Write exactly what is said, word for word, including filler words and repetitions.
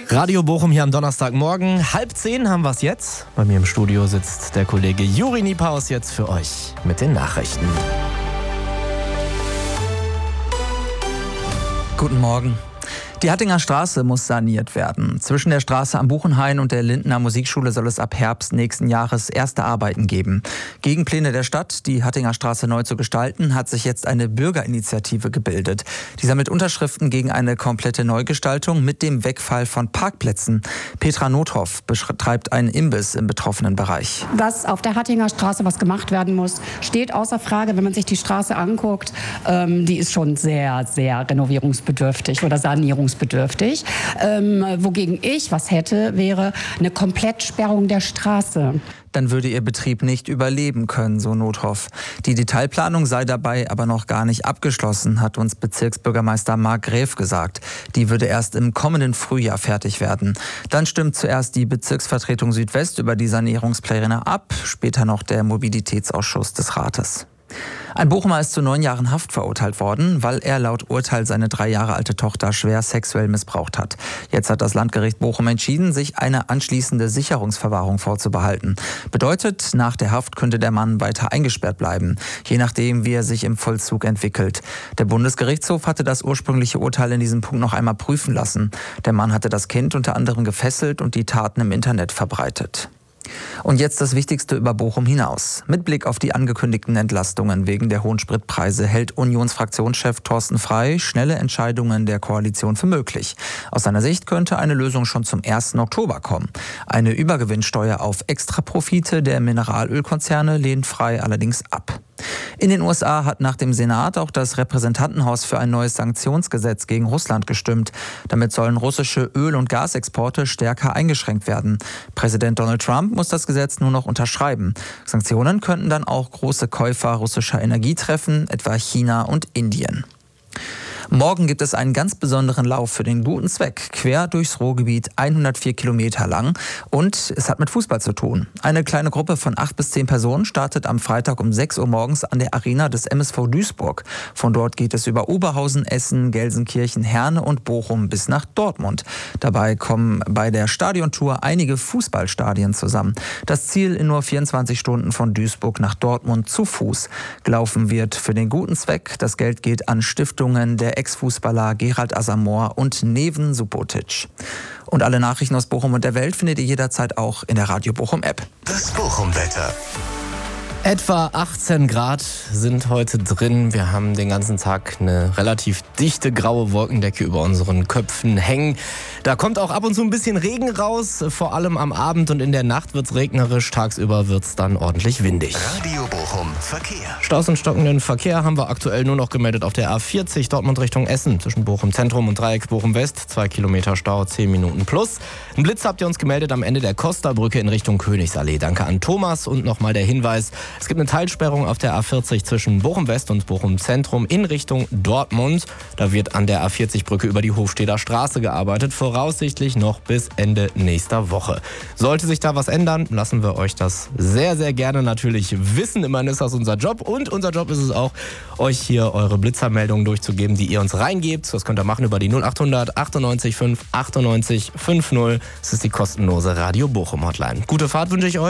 Radio Bochum hier am Donnerstagmorgen. Halb zehn haben wir es jetzt. Bei mir im Studio sitzt der Kollege Juri Niepaus jetzt für euch mit den Nachrichten. Guten Morgen. Die Hattinger Straße muss saniert werden. Zwischen der Straße am Buchenhain und der Lindener Musikschule soll es ab Herbst nächsten Jahres erste Arbeiten geben. Gegen Pläne der Stadt, die Hattinger Straße neu zu gestalten, hat sich jetzt eine Bürgerinitiative gebildet. Die sammelt Unterschriften gegen eine komplette Neugestaltung mit dem Wegfall von Parkplätzen. Petra Nothoff betreibt einen Imbiss im betroffenen Bereich. Dass auf der Hattinger Straße was gemacht werden muss, steht außer Frage, wenn man sich die Straße anguckt. Ähm, die ist schon sehr, sehr renovierungsbedürftig oder sanierungsbedürftig. Bedürftig. Ähm, wogegen ich was hätte, wäre eine Komplettsperrung der Straße. Dann würde ihr Betrieb nicht überleben können, so Nothoff. Die Detailplanung sei dabei aber noch gar nicht abgeschlossen, hat uns Bezirksbürgermeister Marc Gräf gesagt. Die würde erst im kommenden Frühjahr fertig werden. Dann stimmt zuerst die Bezirksvertretung Südwest über die Sanierungspläne ab, später noch der Mobilitätsausschuss des Rates. Ein Bochumer ist zu neun Jahren Haft verurteilt worden, weil er laut Urteil seine drei Jahre alte Tochter schwer sexuell missbraucht hat. Jetzt hat das Landgericht Bochum entschieden, sich eine anschließende Sicherungsverwahrung vorzubehalten. Bedeutet, nach der Haft könnte der Mann weiter eingesperrt bleiben, je nachdem, wie er sich im Vollzug entwickelt. Der Bundesgerichtshof hatte das ursprüngliche Urteil in diesem Punkt noch einmal prüfen lassen. Der Mann hatte das Kind unter anderem gefesselt und die Taten im Internet verbreitet. Und jetzt das Wichtigste über Bochum hinaus. Mit Blick auf die angekündigten Entlastungen wegen der hohen Spritpreise hält Unionsfraktionschef Thorsten Frey schnelle Entscheidungen der Koalition für möglich. Aus seiner Sicht könnte eine Lösung schon zum ersten Oktober kommen. Eine Übergewinnsteuer auf Extraprofite der Mineralölkonzerne lehnt Frey allerdings ab. In den U S A hat nach dem Senat auch das Repräsentantenhaus für ein neues Sanktionsgesetz gegen Russland gestimmt. Damit sollen russische Öl- und Gasexporte stärker eingeschränkt werden. Präsident Donald Trump muss das Gesetz nur noch unterschreiben. Sanktionen könnten dann auch große Käufer russischer Energie treffen, etwa China und Indien. Morgen gibt es einen ganz besonderen Lauf für den guten Zweck, quer durchs Ruhrgebiet, hundertvier Kilometer lang. Und es hat mit Fußball zu tun. Eine kleine Gruppe von acht bis zehn Personen startet am Freitag um sechs Uhr morgens an der Arena des M S V Duisburg. Von dort geht es über Oberhausen, Essen, Gelsenkirchen, Herne und Bochum bis nach Dortmund. Dabei kommen bei der Stadiontour einige Fußballstadien zusammen. Das Ziel in nur vierundzwanzig Stunden von Duisburg nach Dortmund zu Fuß. Gelaufen wird für den guten Zweck. Das Geld geht an Stiftungen der Ex-Fußballer Gerald Asamoah und Neven Subotic. Und alle Nachrichten aus Bochum und der Welt findet ihr jederzeit auch in der Radio Bochum App. Das Bochum-Wetter. Etwa achtzehn Grad sind heute drin. Wir haben den ganzen Tag eine relativ dichte graue Wolkendecke über unseren Köpfen hängen. Da kommt auch ab und zu ein bisschen Regen raus. Vor allem am Abend und in der Nacht wird es regnerisch. Tagsüber wird es dann ordentlich windig. Radio Bochum Verkehr. Staus und stockenden Verkehr haben wir aktuell nur noch gemeldet auf der A vierzig Dortmund Richtung Essen. Zwischen Bochum Zentrum und Dreieck Bochum West. Zwei Kilometer Stau, zehn Minuten plus. Ein Blitz habt ihr uns gemeldet am Ende der Costa-Brücke in Richtung Königsallee. Danke an Thomas und nochmal der Hinweis. Es gibt eine Teilsperrung auf der A vierzig zwischen Bochum West und Bochum Zentrum in Richtung Dortmund. Da wird an der A vierzig Brücke über die Hofsteder Straße gearbeitet, voraussichtlich noch bis Ende nächster Woche. Sollte sich da was ändern, lassen wir euch das sehr, sehr gerne natürlich wissen. Immerhin ist das unser Job und unser Job ist es auch, euch hier eure Blitzermeldungen durchzugeben, die ihr uns reingebt. Das könnt ihr machen über die null achthundert achtundneunzig fünf achtundneunzig fünfzig. Das ist die kostenlose Radio Bochum Hotline. Gute Fahrt wünsche ich euch.